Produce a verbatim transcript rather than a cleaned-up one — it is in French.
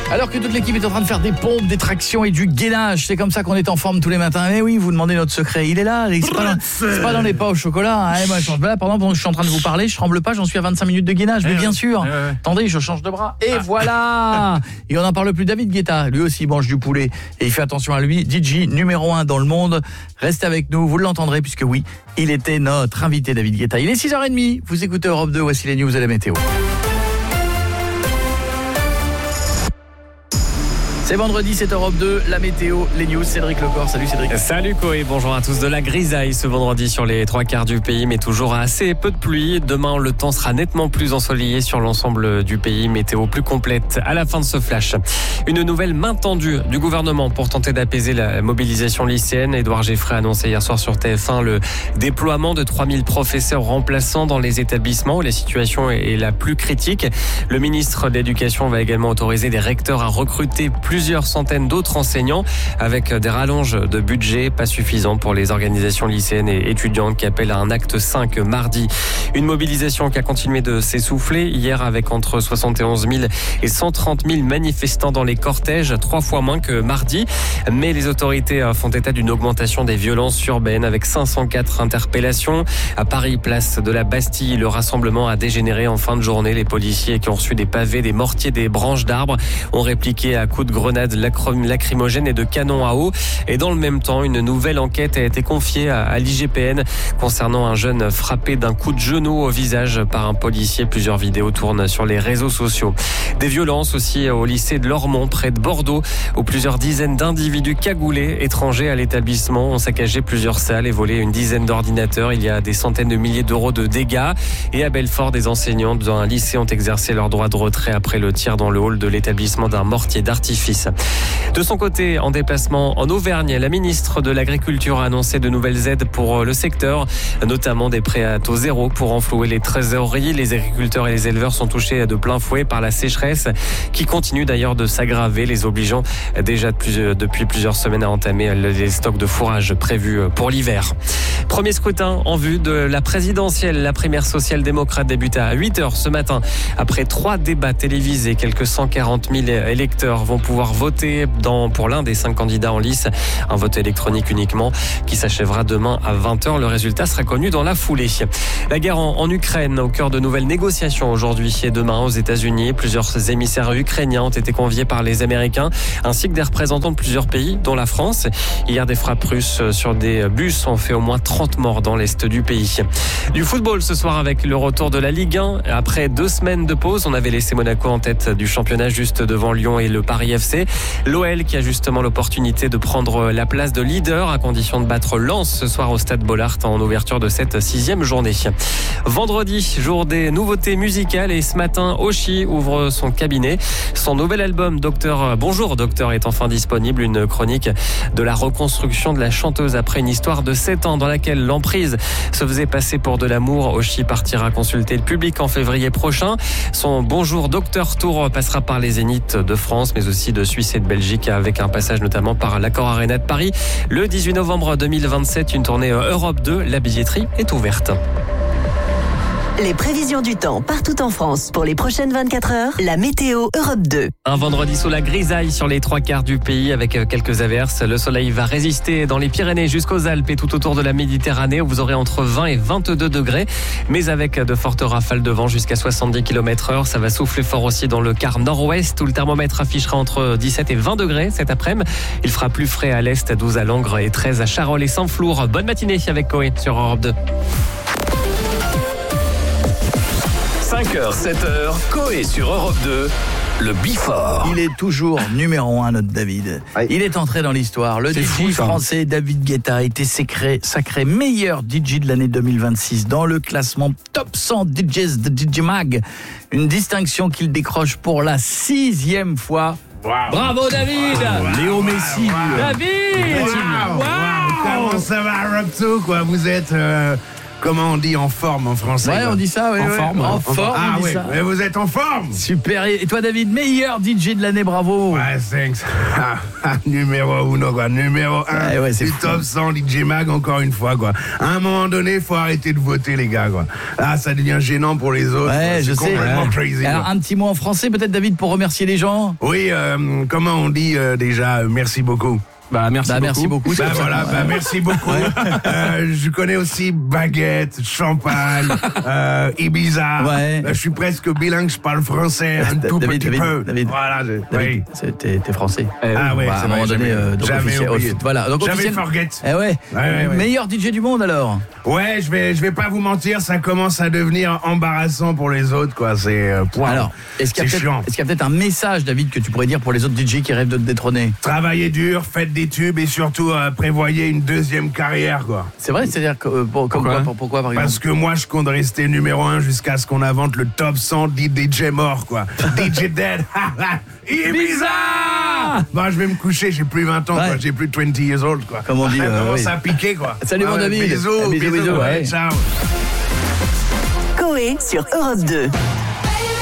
Alors que toute l'équipe est en train de faire des pompes, des tractions et du gainage, c'est comme ça qu'on est en forme tous les matins. Mais oui, vous demandez notre secret, il est là, c'est pas dans, c'est pas dans les pas au chocolat. Hein. Moi, je change là, pendant que je suis en train de vous parler, je tremble pas, j'en suis à vingt-cinq minutes de gainage, mais bien sûr. Attendez, je change de bras et voilà. Et on n'en parle plus, David Guetta, lui aussi mange du poulet et il fait attention à lui, D J numéro un dans le monde. Restez avec nous, vous l'entendrez puisque oui, il était notre invité David Guetta. Il est six heures trente, vous écoutez Europe deux, voici les news et la météo. C'est vendredi, c'est Europe deux, la météo, les news, Cédric Lecor. Salut Cédric. Salut Koé, bonjour à tous. De la grisaille ce vendredi sur les trois quarts du pays, mais toujours assez peu de pluie. Demain, le temps sera nettement plus ensoleillé sur l'ensemble du pays. Météo plus complète à la fin de ce flash. Une nouvelle main tendue du gouvernement pour tenter d'apaiser la mobilisation lycéenne. Édouard Geffray a annoncé hier soir sur T F un le déploiement de trois mille professeurs remplaçants dans les établissements où la situation est la plus critique. Le ministre de l'Éducation va également autoriser des recteurs à recruter plus plusieurs centaines d'autres enseignants avec des rallonges de budget pas suffisants pour les organisations lycéennes et étudiantes qui appellent à un acte cinq mardi. Une mobilisation qui a continué de s'essouffler hier avec entre soixante et onze mille et cent trente mille manifestants dans les cortèges, trois fois moins que mardi. Mais les autorités font état d'une augmentation des violences urbaines avec cinq cent quatre interpellations. À Paris, place de la Bastille, le rassemblement a dégénéré en fin de journée. Les policiers qui ont reçu des pavés, des mortiers, des branches d'arbres ont répliqué à coups de grenades lacrymogènes et de canons à eau. Et dans le même temps, une nouvelle enquête a été confiée à l'I G P N concernant un jeune frappé d'un coup de genou au visage par un policier. Plusieurs vidéos tournent sur les réseaux sociaux. Des violences aussi au lycée de Lormont, près de Bordeaux, où plusieurs dizaines d'individus cagoulés étrangers à l'établissement ont saccagé plusieurs salles et volé une dizaine d'ordinateurs. Il y a des centaines de milliers d'euros de dégâts. Et à Belfort, des enseignants d'un lycée ont exercé leur droit de retrait après le tir dans le hall de l'établissement d'un mortier d'artifice. De son côté, en déplacement en Auvergne, la ministre de l'Agriculture a annoncé de nouvelles aides pour le secteur, notamment des prêts à taux zéro pour renflouer les trésoreries. Les agriculteurs et les éleveurs sont touchés de plein fouet par la sécheresse qui continue d'ailleurs de s'aggraver, les obligeant déjà depuis plusieurs semaines à entamer les stocks de fourrage prévus pour l'hiver. Premier scrutin en vue de la présidentielle. La primaire social-démocrate débuta à huit heures ce matin. Après trois débats télévisés, quelques cent quarante mille électeurs vont pouvoir voter dans, pour l'un des cinq candidats en lice. Un vote électronique uniquement qui s'achèvera demain à vingt heures. Le résultat sera connu dans la foulée. La guerre en, en Ukraine, au cœur de nouvelles négociations aujourd'hui et demain aux États-Unis. Plusieurs émissaires ukrainiens ont été conviés par les Américains ainsi que des représentants de plusieurs pays, dont la France. Hier, des frappes russes sur des bus ont fait au moins trente morts dans l'est du pays. Du football ce soir avec le retour de la Ligue un. Après deux semaines de pause, on avait laissé Monaco en tête du championnat juste devant Lyon et le Paris F C. L'O L qui a justement l'opportunité de prendre la place de leader à condition de battre Lens ce soir au stade Bollaert en ouverture de cette sixième journée. Vendredi, jour des nouveautés musicales et ce matin, Oshi ouvre son cabinet. Son nouvel album Docteur Bonjour Docteur est enfin disponible. Une chronique de la reconstruction de la chanteuse après une histoire de sept ans dans laquelle l'emprise se faisait passer pour de l'amour. Oshi partira consulter le public en février prochain. Son Bonjour Docteur Tour passera par les Zéniths de France mais aussi de Suisse et de Belgique avec un passage notamment par l'Accor Arena de Paris. Le dix-huit novembre deux mille vingt-sept, une tournée Europe deux. La billetterie est ouverte. Les prévisions du temps partout en France pour les prochaines vingt-quatre heures. La météo Europe deux. Un vendredi sous la grisaille sur les trois quarts du pays avec quelques averses. Le soleil va résister dans les Pyrénées jusqu'aux Alpes et tout autour de la Méditerranée où vous aurez entre vingt et vingt-deux degrés. Mais avec de fortes rafales de vent jusqu'à soixante-dix kilomètres heure. Ça va souffler fort aussi dans le quart nord-ouest où le thermomètre affichera entre dix-sept et vingt degrés cet après-midi. Il fera plus frais à l'est, douze à Langres et treize à Charolles et Saint-Flour. Bonne matinée avec Koé sur Europe deux. cinq heures, sept heures, Koé sur Europe deux, le Before. Il est toujours numéro un, notre David. Oui. Il est entré dans l'histoire. Le D J français David Guetta a été sacré, sacré meilleur D J de l'année deux mille vingt-six dans le classement Top cent D Js de D J Mag. Une distinction qu'il décroche pour la sixième fois. Wow. Bravo David. Wow. Léo Messi. Wow. David. Wow. Wow. Wow. Comment ça va, Rob deux, quoi. Vous êtes... Euh... comment on dit en forme en français? Ouais, quoi. on dit ça, ouais. En ouais. forme. En forme, Ah on dit ouais, ça. mais vous êtes en forme. Super. Et toi, David, meilleur D J de l'année, bravo. Ouais, thanks. Numéro uno, quoi. Numéro un Ouais, ouais, c'est du fou. top cent D J Mag, encore une fois, quoi. À un moment donné, faut arrêter de voter, les gars, quoi. Ah, ça devient gênant pour les autres. Ouais, quoi. je C'est sais. complètement Ouais. crazy. Alors, quoi. un petit mot en français, peut-être, David, pour remercier les gens. Oui, euh, comment on dit euh, déjà euh, merci beaucoup. Bah merci Bah, beaucoup. merci beaucoup. c'est Bah comme ça. voilà, bah merci beaucoup. Euh, je connais aussi baguette, champagne, euh, Ibiza. Ouais. Euh, je suis presque bilingue, je parle français un tout David, petit David, peu. David. Voilà. je- David, oui. c'est- t'es t'es français. Ah ouais, Bah, à c'est un vrai, moment donné, j'avais- euh, donc j'avais officiel- oublié. offi- voilà. Donc J'avais officiel- forget. Eh ouais. Ouais, ouais, ouais. Meilleur D J du monde alors. Ouais, je vais, je vais pas vous mentir, ça commence à devenir embarrassant pour les autres, quoi. C'est euh, point. Alors, est-ce qu'il y a C'est peut-être chiant. est-ce qu'il y a peut-être un message, David, que tu pourrais dire pour les autres D J qui rêvent de te détrôner? Travaillez dur, faites des tubes et surtout euh, prévoyez une deuxième carrière, quoi. C'est vrai, c'est-à-dire que euh, pour- comme Pourquoi quoi, pour- pourquoi par exemple? Parce que moi, je compte rester numéro un jusqu'à ce qu'on invente le top cent dit D J mort, quoi. D J dead. Ibiza! Bah, je vais me coucher, j'ai plus vingt ans, Ouais. quoi. J'ai plus vingt years old, quoi. Comme on dit, Ça euh, commence oui. à piquer, quoi. Salut, mon Ah ouais, David. Bisous, Bisous, bisous, bisous, ouais, ouais. ciao. Coé sur Europe deux.